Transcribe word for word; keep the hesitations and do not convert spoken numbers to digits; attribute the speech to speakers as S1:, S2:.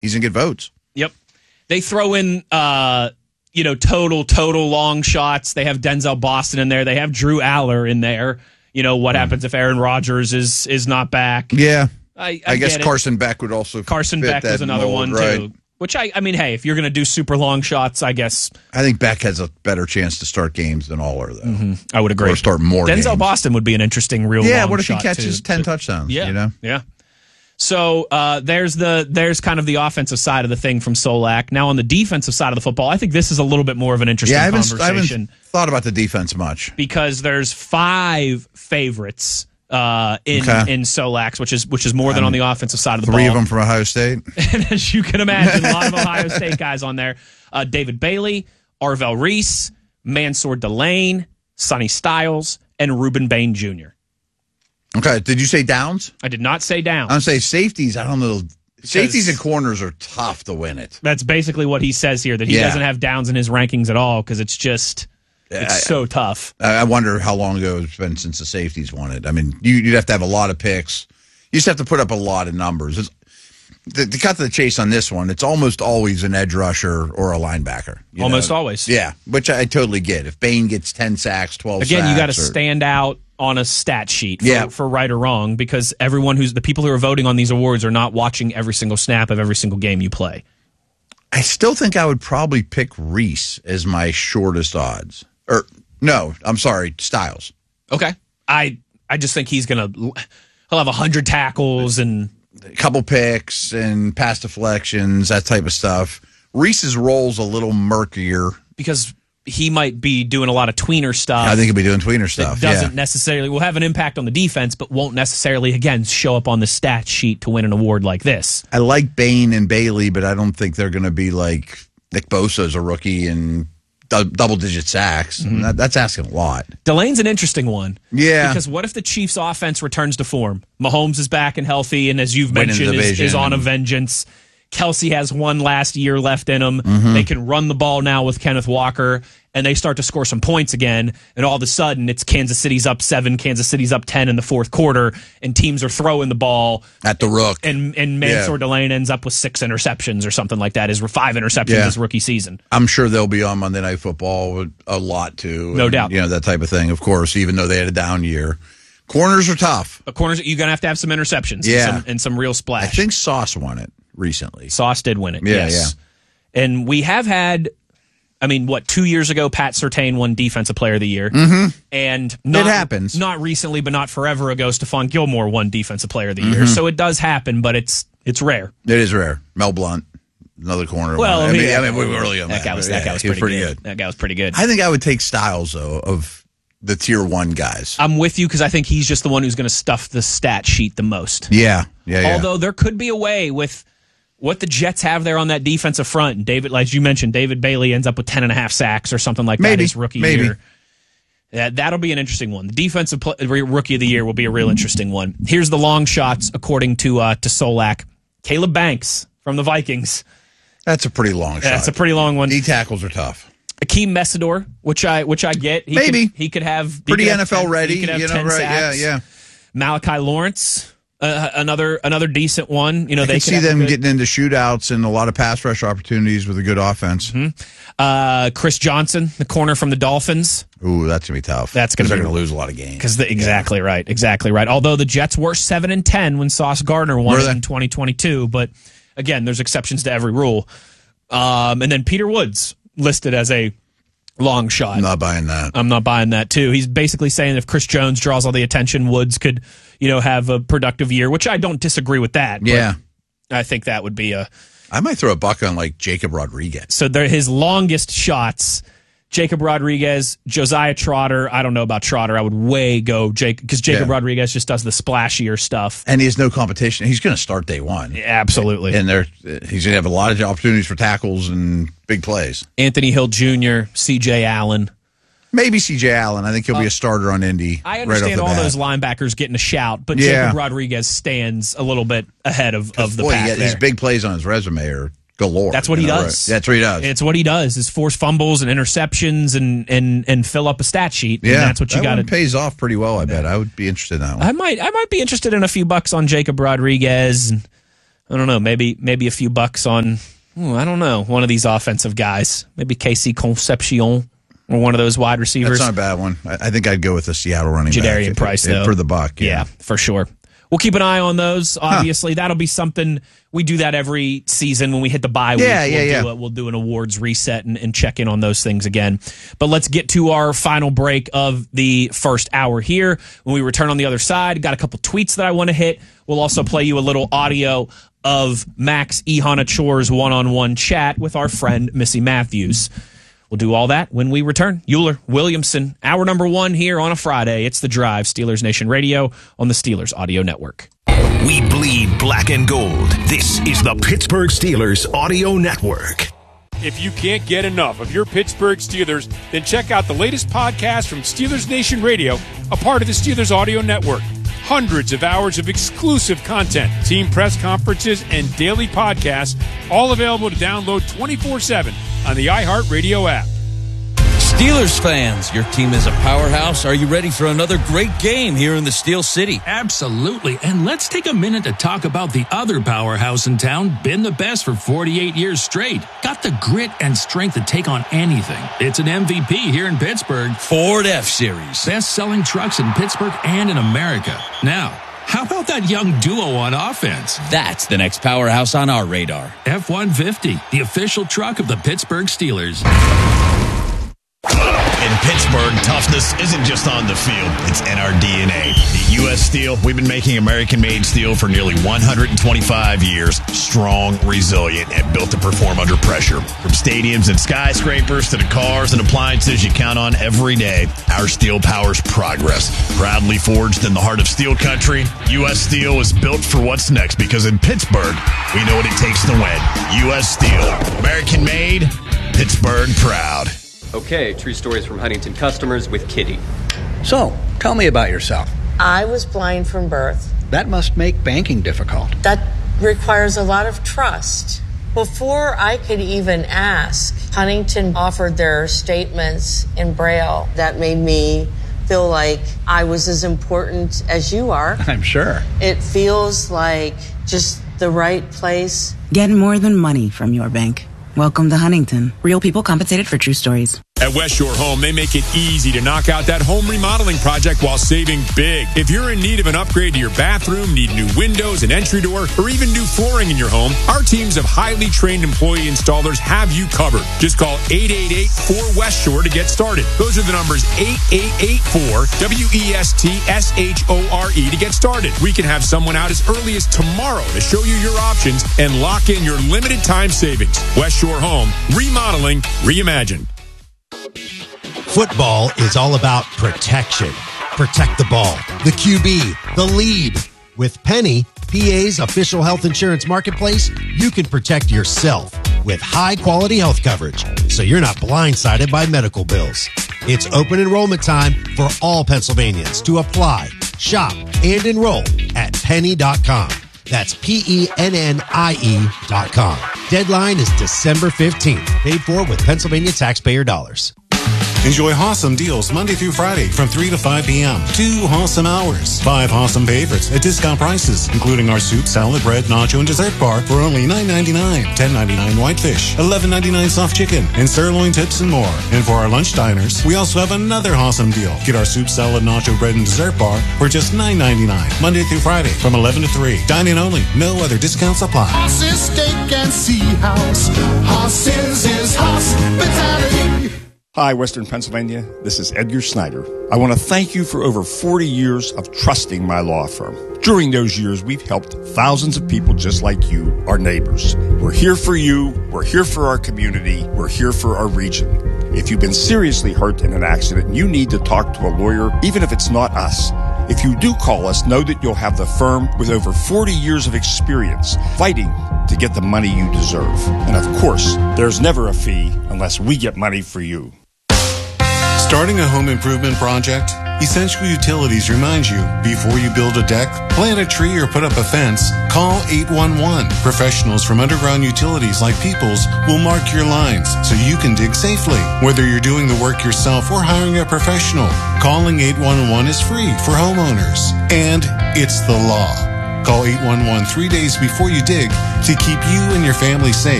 S1: he's going to get votes.
S2: Yep. They throw in, uh, you know, total, total long shots. They have Denzel Boston in there. They have Drew Aller in there. You know, what mm. happens if Aaron Rodgers is is not back?
S1: Yeah.
S2: I, I,
S1: I guess
S2: it.
S1: Carson Beck would also
S2: Carson
S1: fit
S2: Beck
S1: that
S2: was another
S1: mold,
S2: one,
S1: right.
S2: too. Which, I, I mean, hey, if you're going to do super long shots, I guess.
S1: I think Beck has a better chance to start games than Aller, though.
S2: Mm-hmm. I would agree.
S1: Or start more
S2: Denzel
S1: games.
S2: Boston would be an interesting real
S1: Yeah,
S2: long
S1: what if he
S2: shot,
S1: catches
S2: too.
S1: ten touchdowns?
S2: Yeah,
S1: you know?
S2: yeah. So uh, there's the there's kind of the offensive side of the thing from Solak. Now on the defensive side of the football, I think this is a little bit more of an interesting
S1: yeah, I haven't,
S2: conversation.
S1: I haven't thought about the defense much.
S2: Because there's five favorites uh, in
S1: okay.
S2: in Solak's, which is which is more than
S1: um,
S2: on the offensive side of the
S1: three
S2: ball.
S1: Three of them from Ohio State.
S2: And as you can imagine, a lot of Ohio State guys on there. Uh, David Bailey, Arvell Reese, Mansour Delane, Sonny Styles, and Ruben Bain Junior
S1: Okay, did you say downs?
S2: I did not say downs.
S1: I'm going to say safeties. I don't know. Safeties and corners are tough to win it.
S2: That's basically what he says here, that he
S1: yeah.
S2: doesn't have downs in his rankings at all because it's just it's I, so tough.
S1: I wonder how long ago it's been since the safeties won it. I mean, you, you'd have to have a lot of picks. You just have to put up a lot of numbers. It's, to, to cut to the chase on this one, it's almost always an edge rusher or a linebacker.
S2: Almost
S1: know?
S2: always.
S1: Yeah, which I totally get. If Bain gets ten sacks, twelve
S2: Again,
S1: sacks.
S2: you got to
S1: or,
S2: stand out on a stat sheet for,
S1: yeah.
S2: for right or wrong, because everyone who's the people who are voting on these awards are not watching every single snap of every single game you play.
S1: I still think I would probably pick Reese as my shortest odds. Or no, I'm sorry, Styles.
S2: Okay. I I just think he's going to he'll have one hundred tackles and
S1: a couple picks and pass deflections, that type of stuff. Reese's role's a little murkier
S2: because he might be doing a lot of tweener stuff.
S1: I think he'll be doing tweener stuff.
S2: That doesn't
S1: yeah.
S2: necessarily will have an impact on the defense, but won't necessarily again show up on the stat sheet to win an award like this.
S1: I like Bain and Bailey, but I don't think they're going to be like Nick Bosa's a rookie and du- double digit sacks. Mm-hmm. That, that's asking a lot.
S2: Delane's an interesting one.
S1: Yeah.
S2: Because what if the Chiefs' offense returns to form? Mahomes is back and healthy, and as you've mentioned, is, is on a vengeance. Kelsey has one last year left in him. Mm-hmm. They can run the ball now with Kenneth Walker, and they start to score some points again. And all of a sudden, it's Kansas City's up seven, Kansas City's up ten in the fourth quarter, and teams are throwing the ball
S1: at the rook.
S2: And and Mansour
S1: yeah.
S2: Delane ends up with six interceptions or something like that. His five interceptions
S1: yeah.
S2: his rookie season.
S1: I'm sure they'll be on Monday Night Football a lot too.
S2: No
S1: and,
S2: doubt.
S1: You know, that type of thing. Of course, even though they had a down year. Corners are tough.
S2: But corners, you're going to have to have some interceptions
S1: yeah.
S2: and, some, and some real splash.
S1: I think Sauce won it recently.
S2: Sauce did win it,
S1: yeah,
S2: yes. Yeah. And we have had, I mean, what, two years ago, Pat Surtain won Defensive Player of the Year.
S1: Mm-hmm.
S2: And not,
S1: it happens.
S2: Not recently, but not forever ago, Stephon Gilmore won Defensive Player of the Year. Mm-hmm. So it does happen, but it's it's rare.
S1: It is rare. Mel Blount, another corner.
S2: Well,
S1: I mean,
S2: yeah,
S1: I mean we were early on
S2: that.
S1: That
S2: guy was,
S1: yeah,
S2: that guy was,
S1: pretty,
S2: pretty,
S1: good.
S2: good. That guy was pretty good.
S1: I think I would take Styles, though, of the tier one guys.
S2: I'm with you because I think he's just the one who's going to stuff the stat sheet the most.
S1: Yeah, yeah, yeah.
S2: Although there could be a way with what the Jets have there on that defensive front. And David, like you mentioned, David Bailey ends up with ten and a half sacks or something like
S1: maybe,
S2: that his rookie
S1: maybe.
S2: year. That, that'll be an interesting one. The defensive pl- rookie of the year will be a real interesting one. Here's the long shots, according to uh, to Solak. Caleb Banks from the Vikings.
S1: That's a pretty long shot.
S2: That's a pretty long one.
S1: D tackles are tough.
S2: Akeem Messidor, which I which I get. He
S1: Maybe.
S2: Could, he could have he
S1: pretty
S2: could
S1: N F L
S2: have ten,
S1: ready.
S2: He could have
S1: you know,
S2: ten
S1: right?
S2: sacks.
S1: Yeah, yeah.
S2: Malachi Lawrence, uh, another another decent one. You know,
S1: I
S2: they
S1: can
S2: could
S1: see
S2: have
S1: them
S2: good,
S1: getting into shootouts and a lot of pass rush opportunities with a good offense.
S2: Mm-hmm. Uh, Chris Johnson, the corner from the Dolphins.
S1: Ooh, that's gonna be tough.
S2: That's gonna be
S1: they're gonna lose a lot of games.
S2: Because exactly yeah. right, exactly right. Although the Jets were seven and ten when Sauce Gardner won it in twenty twenty-two, but again, there's exceptions to every rule. Um, and then Peter Woods listed as a long shot.
S1: I'm not buying that.
S2: I'm not buying that too. He's basically saying if Chris Jones draws all the attention, Woods could, you know, have a productive year, which I don't disagree with that.
S1: Yeah,
S2: I think that would be a.
S1: I might throw a buck on like Jacob Rodriguez.
S2: So they're his longest shots. Jacob Rodriguez, Josiah Trotter. I don't know about Trotter. I would way go Jake because Jacob yeah. Rodriguez just does the splashier stuff,
S1: and he has no competition. He's going to start day one,
S2: yeah, absolutely,
S1: and there he's going to have a lot of opportunities for tackles and big plays.
S2: Anthony Hill Junior, C J Allen,
S1: maybe C J Allen. I think he'll
S2: uh,
S1: be a starter on Indy.
S2: I understand
S1: right off
S2: all
S1: the
S2: those linebackers getting a shout, but
S1: yeah.
S2: Jacob Rodriguez stands a little bit ahead of, of the
S1: boy,
S2: pack.
S1: Got, his big plays on his resume are galore.
S2: That's what he
S1: know,
S2: does.
S1: Right? That's what he does.
S2: It's what he does is force fumbles and interceptions and and and fill up a stat sheet.
S1: Yeah,
S2: and that's what you
S1: that
S2: got.
S1: It pays off pretty well. I bet I would be interested in that one.
S2: I might I might be interested in a few bucks on Jacob Rodriguez. And, I don't know, maybe maybe a few bucks on, ooh, I don't know, one of these offensive guys. Maybe Casey Concepcion or one of those wide receivers.
S1: That's not a bad one. I, I think I'd go with the Seattle running back.
S2: Jadarian Price, though.
S1: For the buck. Yeah.
S2: yeah, for sure. We'll keep an eye on those, obviously. Huh. That'll be something, we do that every season when we hit the bye week.
S1: Yeah, yeah,
S2: we'll
S1: yeah.
S2: Do a, we'll do an awards reset and, and check in on those things again. But let's get to our final break of the first hour here. When we return on the other side, got a couple tweets that I want to hit. We'll also play you a little audio of Max Ihanachore's one-on-one chat with our friend Missy Matthews. We'll do all that when we return. Euler, Williamson, hour number one here on a Friday. It's The Drive, Steelers Nation Radio on the Steelers Audio Network.
S3: We bleed black and gold. This is the Pittsburgh Steelers Audio Network.
S4: If you can't get enough of your Pittsburgh Steelers, then check out the latest podcast from Steelers Nation Radio, a part of the Steelers Audio Network. Hundreds of hours of exclusive content, team press conferences, and daily podcasts, all available to download twenty-four seven on the iHeartRadio app.
S5: Steelers fans, your team is a powerhouse. Are you ready for another great game here in the Steel City?
S6: Absolutely. And let's take a minute to talk about the other powerhouse in town, been the best for forty-eight years straight. Got the grit and strength to take on anything. It's an M V P here in Pittsburgh.
S5: Ford F-Series.
S6: Best-selling trucks in Pittsburgh and in America. Now, how about that young duo on offense?
S5: That's the next powerhouse on our radar.
S6: F one fifty, the official truck of the Pittsburgh Steelers.
S7: In Pittsburgh, toughness isn't just on the field, it's in our D N A. At U S Steel, we've been making American-made steel for nearly one hundred twenty-five years. Strong, resilient, and built to perform under pressure. From stadiums and skyscrapers to the cars and appliances you count on every day, our steel powers progress. Proudly forged in the heart of steel country, U S Steel is built for what's next because in Pittsburgh, we know what it takes to win. U S Steel. American-made, Pittsburgh proud.
S8: Okay, true stories from Huntington customers with Kitty.
S9: So, tell me about yourself.
S10: I was blind from birth.
S9: That must make banking difficult.
S10: That requires a lot of trust. Before I could even ask, Huntington offered their statements in Braille. That made me feel like I was as important as you are.
S9: I'm sure.
S10: It feels like just the right place.
S11: Get more than money from your bank. Welcome to Huntington. Real people compensated for true stories.
S4: At West Shore Home, they make it easy to knock out that home remodeling project while saving big. If you're in need of an upgrade to your bathroom, need new windows, an entry door, or even new flooring in your home, our teams of highly trained employee installers have you covered. Just call eight eight eight, four West Shore to get started. Those are the numbers eight eight eight four W E S T S H O R E to get started. We can have someone out as early as tomorrow to show you your options and lock in your limited time savings. West Shore Home, remodeling, reimagined.
S12: Football is all about protection. Protect the ball, the Q B, the lead. With Penny, P A's official health insurance marketplace, you can protect yourself with high-quality health coverage, so you're not blindsided by medical bills. It's open enrollment time for all Pennsylvanians to apply, shop, and enroll at penny dot com. That's P E N N I E dot com. Deadline is December fifteenth. Paid for with Pennsylvania taxpayer dollars.
S13: Enjoy Hossam deals Monday through Friday from three to five p.m. Two Hossam hours. Five Hossam favorites at discount prices, including our soup, salad, bread, nacho, and dessert bar for only nine ninety-nine, ten ninety-nine whitefish, eleven ninety-nine soft chicken, and sirloin tips and more. And for our lunch diners, we also have another Hossam deal. Get our soup, salad, nacho, bread, and dessert bar for just nine ninety-nine, Monday through Friday from eleven to three. Dine-in only. No other discounts apply.
S14: Hoss's Steak and Sea House. Hoss's is hospitality.
S15: Hi, Western Pennsylvania. This is Edgar Snyder. I want to thank you for over forty years of trusting my law firm. During those years, we've helped thousands of people just like you, our neighbors. We're here for you. We're here for our community. We're here for our region. If you've been seriously hurt in an accident and you need to talk to a lawyer, even if it's not us, if you do call us, know that you'll have the firm with over forty years of experience fighting to get the money you deserve. And of course, there's never a fee unless we get money for you.
S13: Starting a home improvement project? Essential Utilities reminds you, before you build a deck, plant a tree, or put up a fence, call eight one one. Professionals from Underground Utilities like Peoples will mark your lines so you can dig safely. Whether you're doing the work yourself or hiring a professional, calling eight one one is free for homeowners. And it's the law. Call eight one one three days before you dig to keep you and your family safe.